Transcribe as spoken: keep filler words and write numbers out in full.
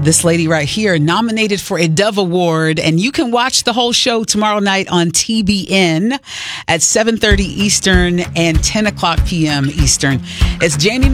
this lady right here, nominated for a Dove Award, and you can watch the whole show tomorrow night on T B N at seven thirty Eastern and ten o'clock p.m. Eastern. It's Jamie